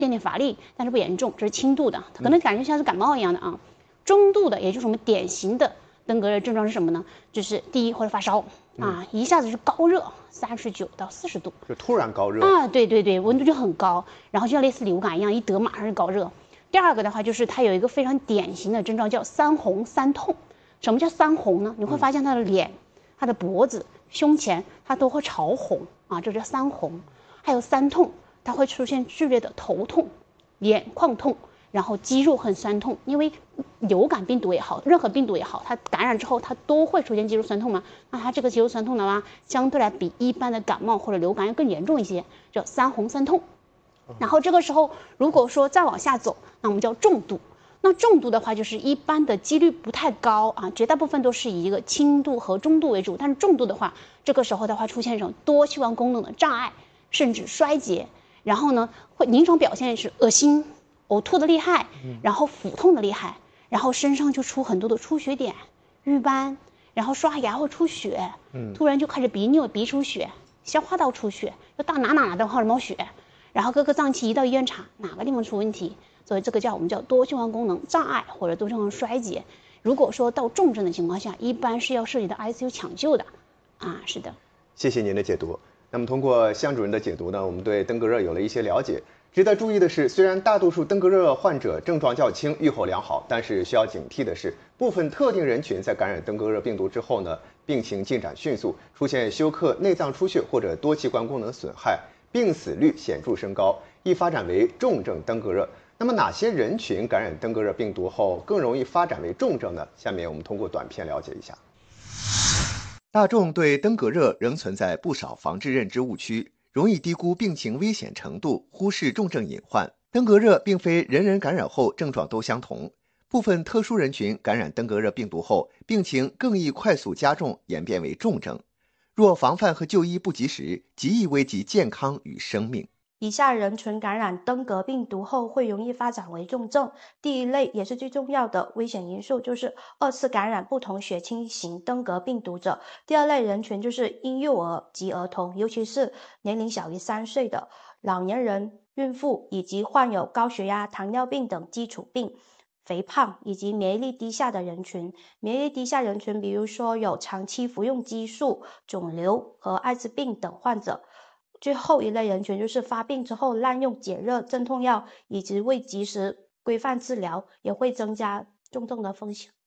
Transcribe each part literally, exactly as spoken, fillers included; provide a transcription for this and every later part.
点点乏力，但是不严重，这是轻度的，可能感觉像是感冒一样的啊。中度的，也就是我们典型的登革热症状是什么呢？就是第一或者发烧啊，一下子是高热，三十九到四十度， 就突然高热啊，对对对，温度就很高，然后就像类似流感一样，一得马上是高热。第二个的话，就是它有一个非常典型的症状叫三红三痛。什么叫三红呢？你会发现它的脸、它的脖子、胸前它都会潮红啊，这叫三红。还有三痛，它会出现剧烈的头痛、眼眶痛，然后肌肉很酸痛。因为流感病毒也好，任何病毒也好，它感染之后它都会出现肌肉酸痛嘛。那它这个肌肉酸痛的话，相对来比一般的感冒或者流感要更严重一些，叫三红三痛。然后这个时候，如果说再往下走，那我们叫重度。那重度的话，就是一般的几率不太高啊，绝大部分都是以一个轻度和中度为主。但是重度的话，这个时候的话出现一种多器官功能的障碍，甚至衰竭。然后呢，会临床表现是恶心、呕吐的厉害，然后腹痛的厉害，然后身上就出很多的出血点、瘀斑，然后刷牙会出血，突然就开始鼻衄、鼻出血，消化道出血，就到哪哪哪都开始冒血，然后各个脏器一到医院查，哪个地方出问题？所以这个叫我们叫多器官功能障碍或者多器官衰竭。如果说到重症的情况下，一般是要涉及到 I C U 抢救的，啊，是的。 谢谢您的解读。那么通过向主任的解读呢，我们对登革热有了一些了解。值得注意的是，虽然大多数登革热患者症状较轻，预后良好，但是需要警惕的是，部分特定人群在感染登革热病毒之后呢，病情进展迅速，出现休克、内脏出血或者多器官功能损害，病死率显著升高，易发展为重症登革热。那么哪些人群感染登革热病毒后更容易发展为重症呢？下面我们通过短片了解一下。大众对登革热仍存在不少防治认知误区，容易低估病情危险程度，忽视重症隐患。登革热并非人人感染后症状都相同，部分特殊人群感染登革热病毒后，病情更易快速加重，演变为重症。若防范和就医不及时，极易危及健康与生命。 以下人群感染登革病毒后会容易发展为重症。第一类也是最重要的危险因素，就是二次感染不同血清型登革病毒者。第二类人群就是婴幼儿及儿童，尤其是年龄小于三岁的老年人、孕妇以及患有高血压、糖尿病等基础病、肥胖以及免疫力低下的人群。免疫力低下人群，比如说有长期服用激素、肿瘤和艾滋病等患者。最后一类人群就是发病之后滥用解热镇痛药，以及未及时规范治疗，也会增加重症的风险。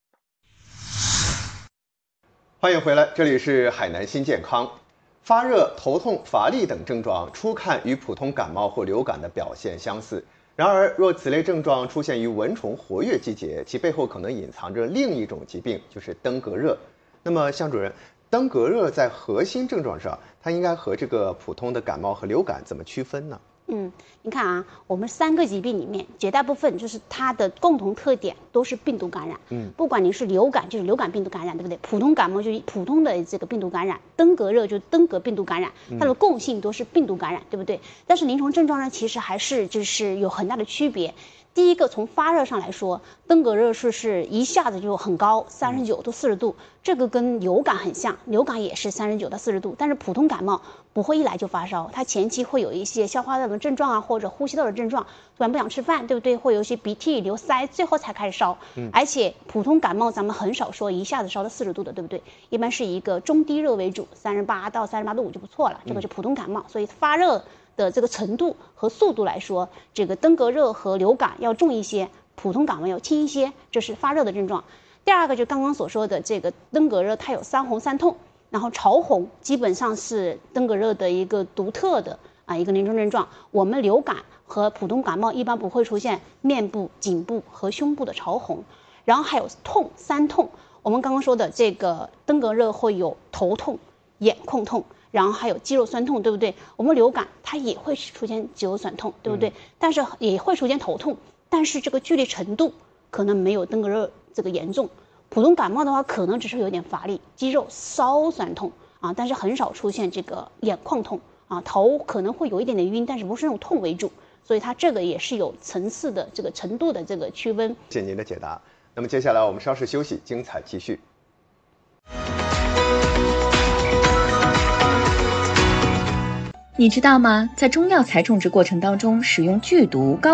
欢迎回来，这里是海南新健康。发热、头痛、乏力等症状初看与普通感冒或流感的表现相似，然而若此类症状出现于蚊虫活跃季节，其背后可能隐藏着另一种疾病，就是登革热。那么向主任，登革热在核心症状上，它应该和这个普通的感冒和流感怎么区分呢？ 嗯，你看啊，我们三个疾病里面，绝大部分就是它的共同特点都是病毒感染。嗯，不管你是流感，就是流感病毒感染，对不对？普通感冒就是普通的这个病毒感染，登革热就是登革病毒感染，它的共性都是病毒感染，对不对？但是临床症状呢，其实还是就是有很大的区别。第一个，从发热上来说，登革热是是一下子就很高，三十九到四十度，这个跟流感很像，流感也是三十九到四十度，但是普通感冒不会一来就发烧，它前期会有一些消化道的症状啊，或者呼吸道的症状，突然不想吃饭，对不对？会有一些鼻涕、流腮，最后才开始烧。嗯，而且普通感冒咱们很少说一下子烧到四十度的，对不对？一般是一个中低热为主，三十八到三十八度五就不错了，这个是普通感冒，所以发热的这个程度和速度来说，这个登革热和流感要重一些，普通感冒要轻一些，这是发热的症状。第二个就刚刚所说的这个登革热，它有三红三痛，然后潮红基本上是登革热的一个独特的啊一个临床症状。我们流感和普通感冒一般不会出现面部、颈部和胸部的潮红，然后还有痛三痛。我们刚刚说的这个登革热会有头痛、眼眶痛，然后还有肌肉酸痛，对不对？我们流感它也会出现肌肉酸痛，对不对？嗯、但是也会出现头痛，但是这个剧烈程度可能没有登革热这个严重。普通感冒的话，可能只是有点乏力，肌肉稍酸痛啊，但是很少出现这个眼眶痛啊，头可能会有一点点晕，但是不是那种痛为主，所以它这个也是有层次的这个程度的这个区分。 谢谢您的解答。那么接下来我们稍事休息，精彩继续。 你知道吗？在中药材种植过程当中，使用剧毒、高